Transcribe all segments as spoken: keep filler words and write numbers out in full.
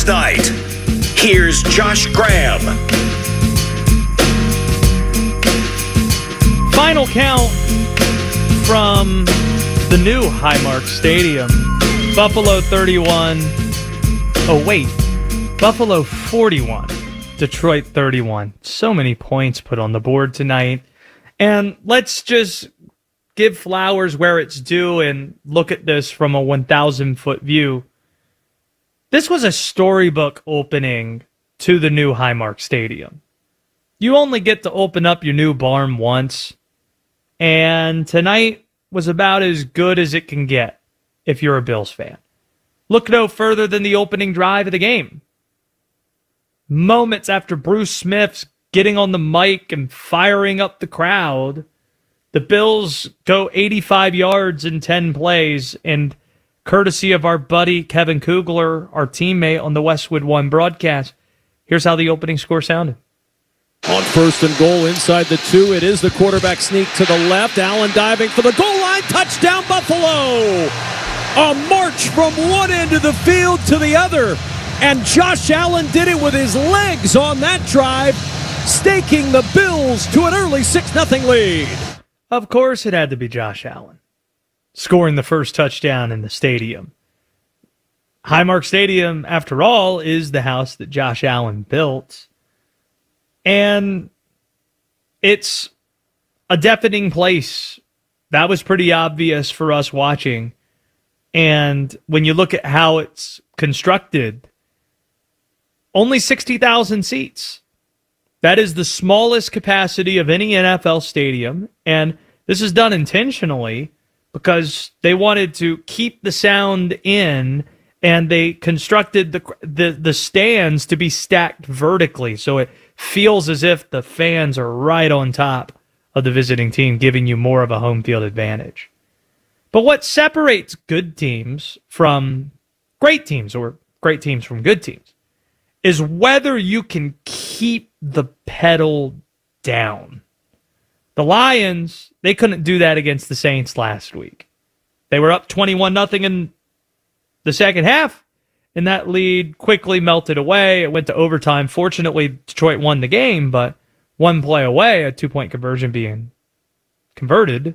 night. Here's Josh Graham. Final count from the new Highmark Stadium. Buffalo thirty-one. Oh, wait. Buffalo forty-one. Detroit thirty-one. So many points put on the board tonight. And let's just give flowers where it's due and look at this from a one thousand foot view. This was a storybook opening to the new Highmark Stadium. You only get to open up your new barn once, and tonight was about as good as it can get if you're a Bills fan. Look no further than the opening drive of the game. Moments after Bruce Smith's getting on the mic and firing up the crowd, the Bills go eighty-five yards in ten plays, and courtesy of our buddy Kevin Kugler, our teammate on the Westwood One broadcast, here's how the opening score sounded. On first and goal inside the two, it is the quarterback sneak to the left. Allen diving for the goal line. Touchdown, Buffalo! A march from one end of the field to the other. And Josh Allen did it with his legs on that drive, staking the Bills to an early six nothing lead. Of course it had to be Josh Allen, scoring the first touchdown in the stadium. Highmark Stadium, after all, is the house that Josh Allen built. And it's a deafening place. That was pretty obvious for us watching. And when you look at how it's constructed, only sixty thousand seats. That is the smallest capacity of any N F L stadium. And this is done intentionally because they wanted to keep the sound in, and they constructed the the, the stands to be stacked vertically. So it feels as if the fans are right on top of the visiting team, giving you more of a home field advantage. But what separates good teams from great teams, or great teams from good teams, is whether you can keep the pedal down. The Lions, they couldn't do that against the Saints last week. They were up twenty-one nothing in the second half, and that lead quickly melted away. It went to overtime. Fortunately, Detroit won the game, but one play away, a two-point conversion being converted,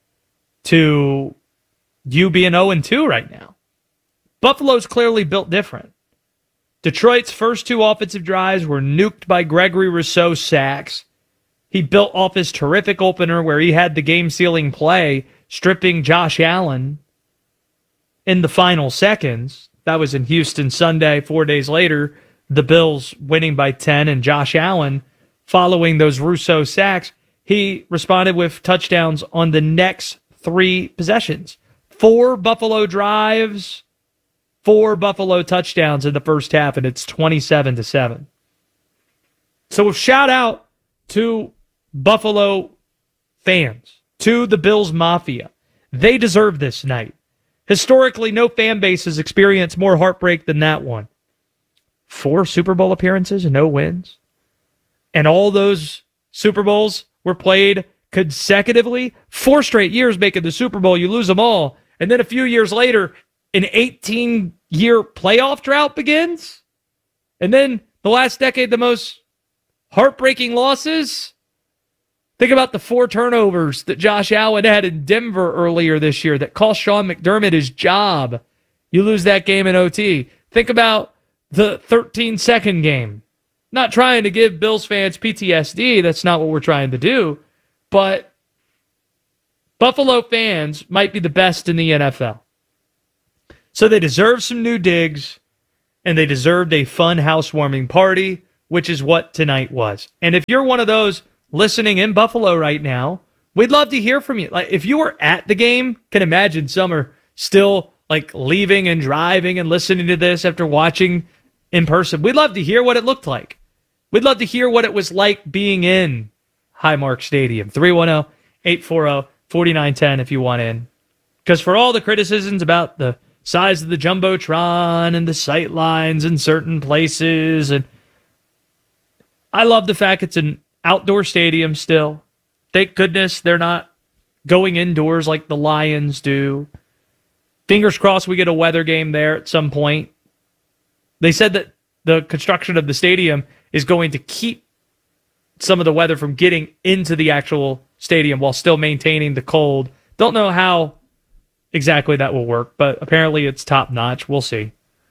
to you being oh and two right now. Buffalo's clearly built different. Detroit's first two offensive drives were nuked by Gregory Rousseau sacks. He built off his terrific opener where he had the game-sealing play, stripping Josh Allen in the final seconds. That was in Houston Sunday. Four days later, the Bills winning by ten, and Josh Allen, following those Rousseau sacks, he responded with touchdowns on the next three possessions. Four Buffalo drives, four Buffalo touchdowns in the first half, and it's twenty-seven to seven. So a shout out to Buffalo fans, to the Bills Mafia. They deserve this night. Historically, no fan base has experienced more heartbreak than that one. Four Super Bowl appearances and no wins. And all those Super Bowls were played consecutively. Four straight years making the Super Bowl, you lose them all. And then a few years later, an eighteen-year playoff drought begins. And then the last decade, the most heartbreaking losses. Think about the four turnovers that Josh Allen had in Denver earlier this year that cost Sean McDermott his job. You lose that game in O T. Think about the thirteen-second game. Not trying to give Bills fans P T S D. That's not what we're trying to do. But Buffalo fans might be the best in the N F L. So they deserve some new digs, and they deserved a fun housewarming party, which is what tonight was. And if you're one of those listening in Buffalo right now, we'd love to hear from you. Like, if you were at the game, can imagine some are still like leaving and driving and listening to this after watching in person. We'd love to hear what it looked like. We'd love to hear what it was like being in Highmark Stadium. three one zero, eight four zero, four nine one zero if you want in. Because for all the criticisms about the size of the Jumbotron and the sight lines in certain places, and I love the fact it's an outdoor stadium still. Thank goodness they're not going indoors like the Lions do. Fingers crossed we get a weather game there at some point. They said that the construction of the stadium is going to keep some of the weather from getting into the actual stadium while still maintaining the cold. Don't know how exactly that will work, but apparently it's top notch. We'll see.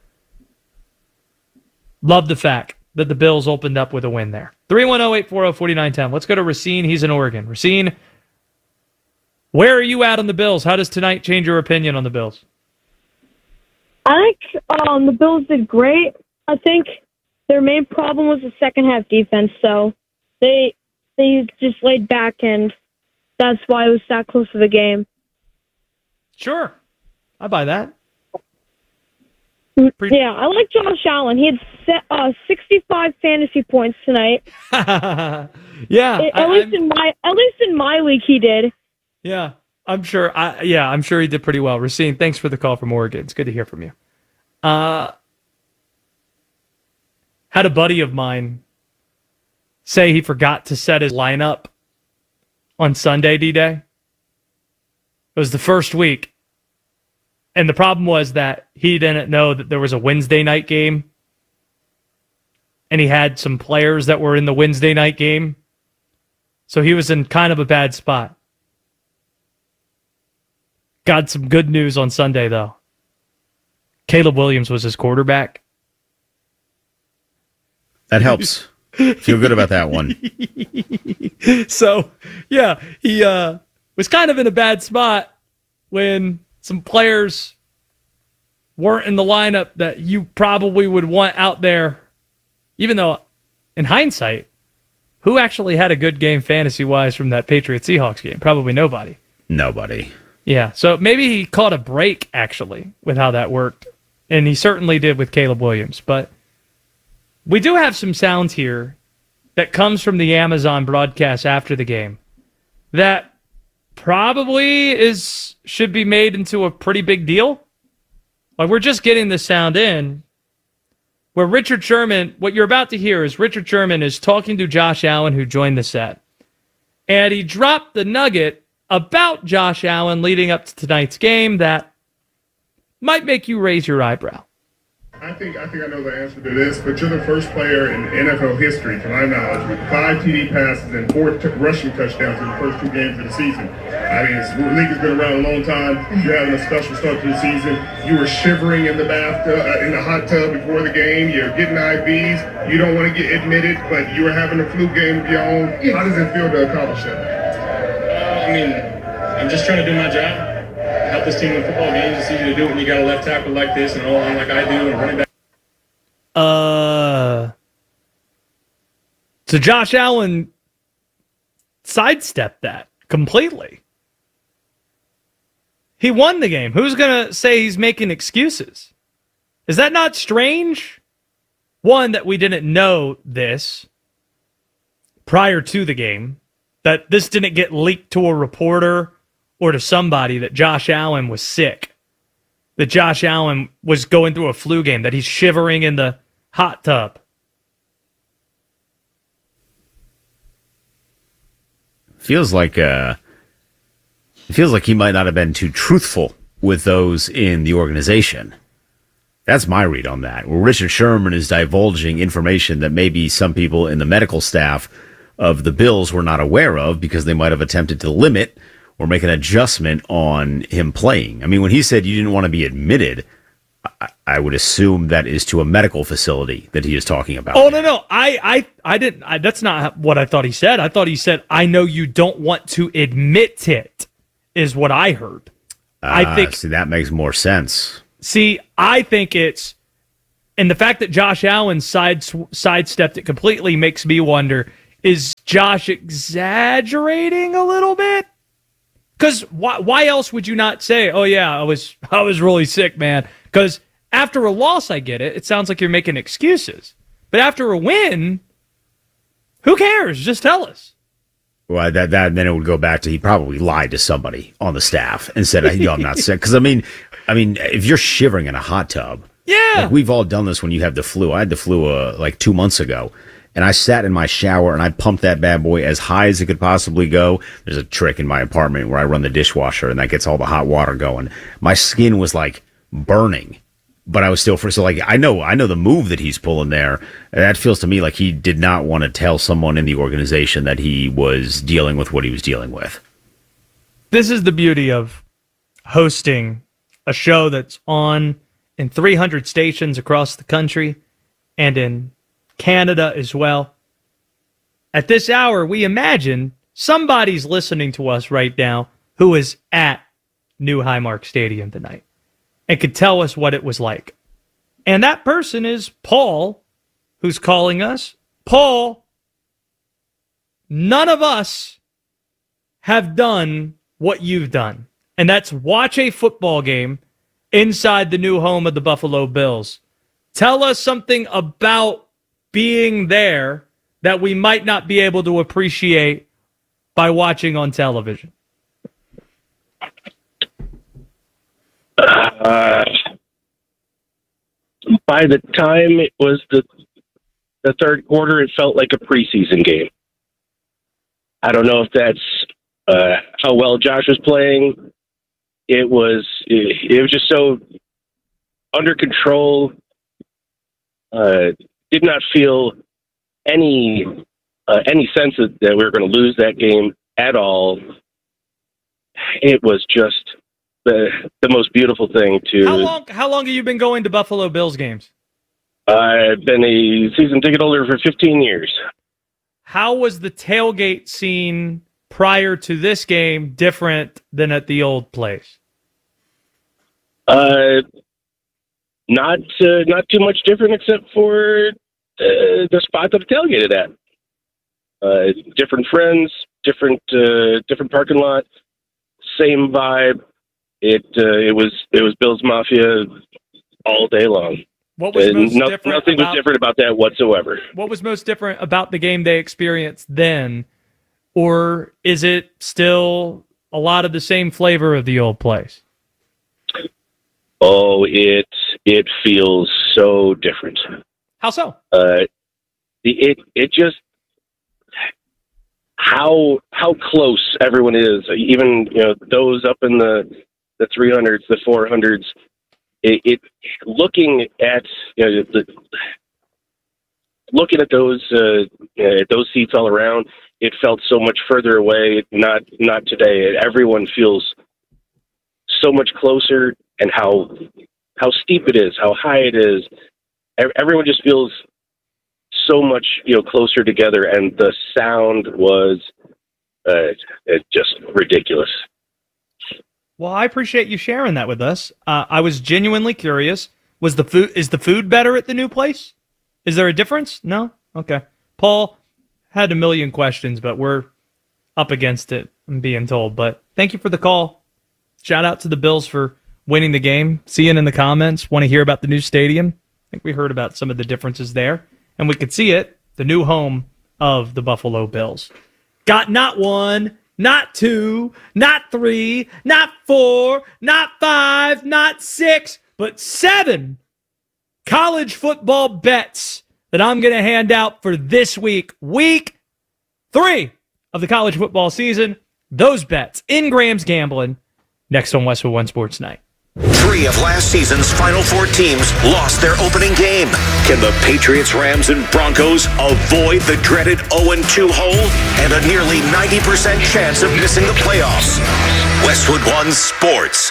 Love the fact that the Bills opened up with a win there. three one zero, eight four zero, four nine one zero. Let's go to Racine. He's in Oregon. Racine, where are you at on the Bills? How does tonight change your opinion on the Bills? I think um, the Bills did great. I think their main problem was the second half defense, so they they just laid back, and that's why it was that close of a game. Sure. I buy that. Pre- yeah, I like Josh Allen. He had set, uh, sixty-five fantasy points tonight. yeah, it, at I, least I'm, in my at least in my league he did. Yeah, I'm sure. I, yeah, I'm sure he did pretty well. Racine, thanks for the call from Oregon. It's good to hear from you. Uh, had a buddy of mine say he forgot to set his lineup on Sunday D-Day. It was the first week. And the problem was that he didn't know that there was a Wednesday night game. And he had some players that were in the Wednesday night game. So he was in kind of a bad spot. Got some good news on Sunday, though. Caleb Williams was his quarterback. That helps. Feel good about that one. So, yeah, he uh, was kind of in a bad spot when some players weren't in the lineup that you probably would want out there, even though, in hindsight, who actually had a good game fantasy-wise from that Patriots-Seahawks game? Probably nobody. Nobody. Yeah, so maybe he caught a break, actually, with how that worked. And he certainly did with Caleb Williams. But we do have some sounds here that comes from the Amazon broadcast after the game that probably is should be made into a pretty big deal. Like, we're just getting the sound in where Richard Sherman, what you're about to hear is Richard Sherman is talking to Josh Allen, who joined the set. And he dropped the nugget about Josh Allen leading up to tonight's game that might make you raise your eyebrow. I think I think I know the answer to this, but you're the first player in N F L history, to my knowledge, with five T D passes and four t- rushing touchdowns in the first two games of the season. I mean, the league has been around a long time. You're having a special start to the season. You were shivering in the bathtub, uh, in the hot tub before the game. You're getting I Vs. You don't want to get admitted, but you were having a flu game of your own. How does it feel to accomplish that? Uh, I mean, I'm just trying to do my job. Help this team win football games. It's easy to do when you got a left tackle like this and all line like I do and running back. Uh, so Josh Allen sidestepped that completely. He won the game. Who's going to say he's making excuses? Is that not strange? One, that we didn't know this prior to the game, that this didn't get leaked to a reporter or to somebody that Josh Allen was sick, that Josh Allen was going through a flu game, that he's shivering in the hot tub. Feels like uh, it feels like he might not have been too truthful with those in the organization. That's my read on that. Where Richard Sherman is divulging information that maybe some people in the medical staff of the Bills were not aware of because they might have attempted to limit or make an adjustment on him playing. I mean, when he said you didn't want to be admitted, I, I would assume that is to a medical facility that he is talking about. Oh, no, no. I, I, I didn't. I, that's not what I thought he said. I thought he said, I know you don't want to admit it, is what I heard. Uh, I think. See, that makes more sense. See, I think it's, and the fact that Josh Allen side sidestepped it completely makes me wonder, is Josh exaggerating a little bit? Because why, why else would you not say, oh, yeah, I was I was really sick, man? Because after a loss, I get it. It sounds like you're making excuses. But after a win, who cares? Just tell us. Well, that that then it would go back to he probably lied to somebody on the staff and said, "Yo, I'm not sick." Because I mean, I mean, if you're shivering in a hot tub, yeah, like we've all done this when you have the flu. I had the flu uh, like two months ago. And I sat in my shower and I pumped that bad boy as high as it could possibly go. There's a trick in my apartment where I run the dishwasher and that gets all the hot water going. My skin was like burning but I was still for so like I know I know the move that he's pulling there. That feels to me like he did not want to tell someone in the organization that he was dealing with what he was dealing with. This is the beauty of hosting a show that's on in three hundred stations across the country and in Canada as well. At this hour, we imagine somebody's listening to us right now who is at New Highmark Stadium tonight and could tell us what it was like. And that person is Paul, who's calling us. Paul, none of us have done what you've done, and that's watch a football game inside the new home of the Buffalo Bills. Tell us something about being there that we might not be able to appreciate by watching on television. Uh, by the time it was the the third quarter, it felt like a preseason game. I don't know if that's uh, how well Josh was playing. It was it, it was just so under control. Uh, did not feel any uh, any sense that, that we were going to lose that game at all. It was just the the most beautiful thing to. How long? How long have you been going to Buffalo Bills games? I've been a season ticket holder for fifteen years. How was the tailgate scene prior to this game different than at the old place? Uh, not uh, not too much different, except for uh, the spot that the tailgated at. Uh, different friends, different uh, different parking lot, same vibe. It uh, it was it was Bills Mafia all day long. What was most no, different nothing about, was different about that whatsoever. What was most different about the game they experienced then, or is it still a lot of the same flavor of the old place? Oh, it it feels so different. How so? Uh, it it just how how close everyone is. Even you know those up in the the three hundreds, the four hundreds. It, it looking at you know the, looking at those uh, at those seats all around, it felt so much further away. Not not today. Everyone feels so much closer, and how how steep it is, how high it is. Everyone just feels so much you know closer together, and the sound was uh, just ridiculous. Well, I appreciate you sharing that with us. Uh, I was genuinely curious. Was the food is the food better at the new place? Is there a difference? No? Okay. Paul had a million questions, but we're up against it, I'm being told. But thank you for the call. Shout out to the Bills for winning the game. See it in the comments. Want to hear about the new stadium? I think we heard about some of the differences there. And we could see it, the new home of the Buffalo Bills. Got not one, not two, not three, not four, not five, not six, but seven college football bets that I'm going to hand out for this week, week three of the college football season. Those bets in Graham's Gambling next on Westwood One Sports Night. Three of last season's Final Four teams lost their opening game. Can the Patriots, Rams, and Broncos avoid the dreaded oh and two hole and a nearly ninety percent chance of missing the playoffs? Westwood One Sports.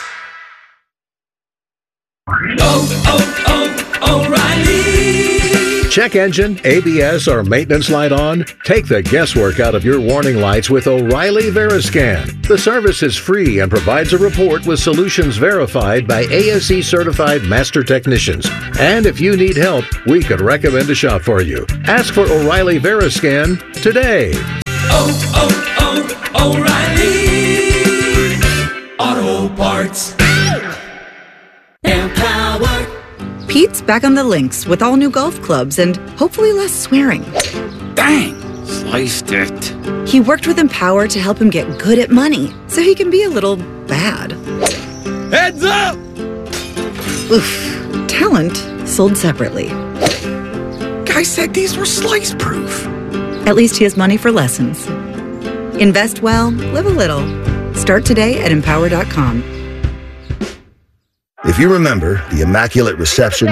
Oh, oh, oh, O'Reilly. Check engine, A B S, or maintenance light on? Take the guesswork out of your warning lights with O'Reilly Veriscan. The service is free and provides a report with solutions verified by A S E certified master technicians. And if you need help, we could recommend a shop for you. Ask for O'Reilly Veriscan today. Oh, oh, oh, O'Reilly Auto Parts. Empower. Pete's back on the links with all new golf clubs and hopefully less swearing. Dang, sliced it. He worked with Empower to help him get good at money so he can be a little bad. Heads up! Oof. Talent sold separately. Guy said these were slice proof. At least he has money for lessons. Invest well, live a little. Start today at empower dot com. If you remember the immaculate reception,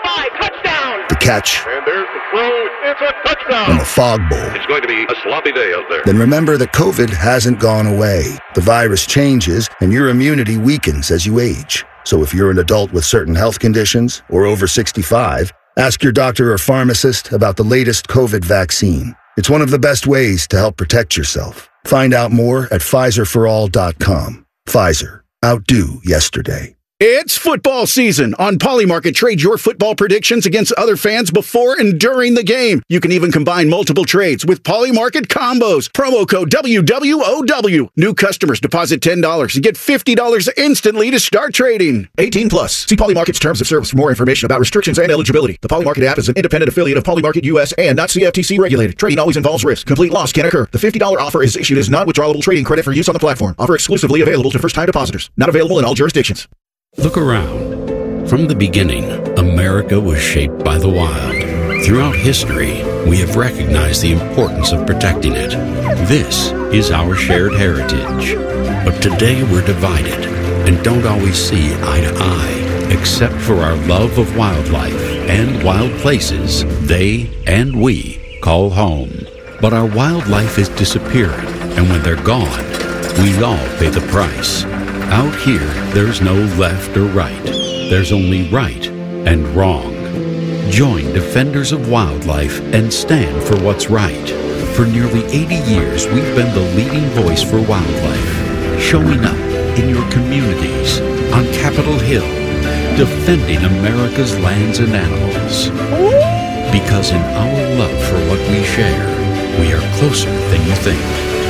the catch, And there's the throw. It's a touchdown. and the fog bowl, It's going to be a sloppy day out there. then remember that COVID hasn't gone away. The virus changes, and your immunity weakens as you age. So if you're an adult with certain health conditions or over sixty-five, ask your doctor or pharmacist about the latest COVID vaccine. It's one of the best ways to help protect yourself. Find out more at Pfizer for all dot com. Pfizer. Outdo yesterday. It's football season. On Polymarket, trade your football predictions against other fans before and during the game. You can even combine multiple trades with Polymarket combos. Promo code W W O W. New customers deposit ten dollars and get fifty dollars instantly to start trading. eighteen plus. See Polymarket's terms of service for more information about restrictions and eligibility. The Polymarket app is an independent affiliate of Polymarket U S and not C F T C regulated. Trading always involves risk. Complete loss can occur. The fifty dollars offer is issued as non-withdrawable trading credit for use on the platform. Offer exclusively available to first-time depositors. Not available in all jurisdictions. Look around. From the beginning, America was shaped by the wild. Throughout history, we have recognized the importance of protecting it. This is our shared heritage. But today we're divided and don't always see eye to eye, except for our love of wildlife and wild places they and we call home. But our wildlife is disappearing, and when they're gone, we all pay the price. Out here, there's no left or right. There's only right and wrong. Join Defenders of Wildlife and stand for what's right. For nearly eighty years, we've been the leading voice for wildlife, showing up in your communities, on Capitol Hill, defending America's lands and animals. Because in our love for what we share, we are closer than you think.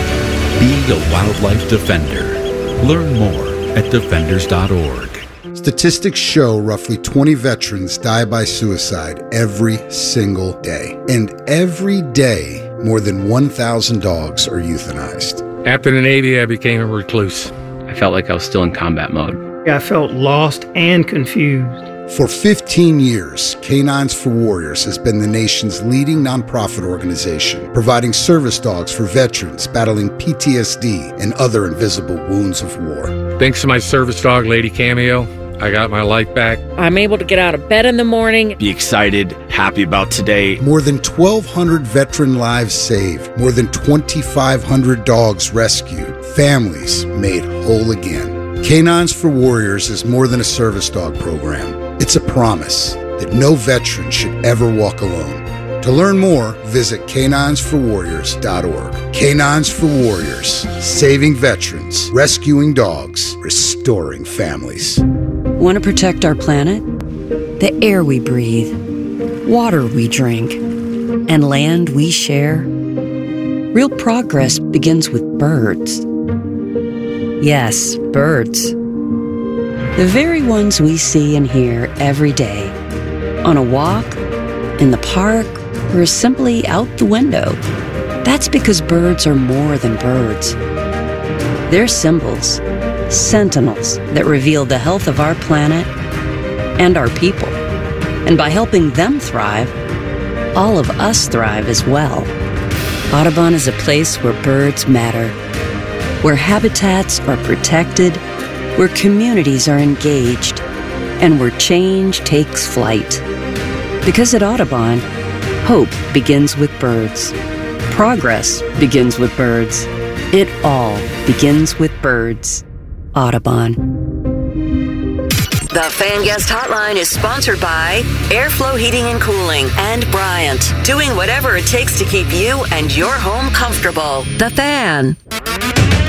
Be a wildlife defender. Learn more at defenders dot org. Statistics show roughly twenty veterans die by suicide every single day. And every day, more than one thousand dogs are euthanized. After the Navy, I became a recluse. I felt like I was still in combat mode. I felt lost and confused. For fifteen years, Canines for Warriors has been the nation's leading nonprofit organization, providing service dogs for veterans battling P T S D and other invisible wounds of war. Thanks to my service dog, Lady Cameo, I got my life back. I'm able to get out of bed in the morning. Be excited, happy about today. More than twelve hundred veteran lives saved, more than twenty-five hundred dogs rescued, families made whole again. Canines for Warriors is more than a service dog program. It's a promise that no veteran should ever walk alone. To learn more, visit canines for warriors dot org. Canines for Warriors, saving veterans, rescuing dogs, restoring families. Want to protect our planet? The air we breathe, water we drink, and land we share? Real progress begins with birds. Yes, birds. The very ones we see and hear every day. On a walk, in the park, or simply out the window. That's because birds are more than birds. They're symbols, sentinels that reveal the health of our planet and our people. And by helping them thrive, all of us thrive as well. Audubon is a place where birds matter, where habitats are protected, where communities are engaged, and where change takes flight. Because at Audubon, hope begins with birds. Progress begins with birds. It all begins with birds. Audubon. The Fan Guest Hotline is sponsored by Airflow Heating and Cooling and Bryant, doing whatever it takes to keep you and your home comfortable. The Fan.